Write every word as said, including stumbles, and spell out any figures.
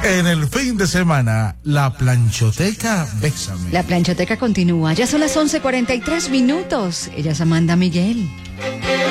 En el fin de semana, la planchoteca Bésame. La planchoteca continúa. Ya son las once cuarenta y tres minutos. Ella es Amanda Miguel.